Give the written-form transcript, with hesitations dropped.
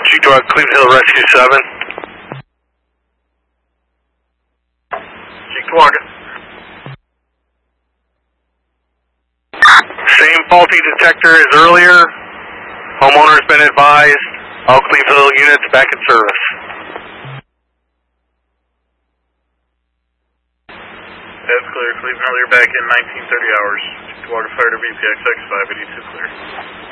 Cheektowaga, Cleveland Hill Rescue 7. Cheektowaga. Same faulty detector as earlier. Homeowner has been advised. All Cleveland Hill units back in service. That's clear. Cleveland Hill, you're back in 1930 hours. Cheektowaga Fire to BPXX 582 clear.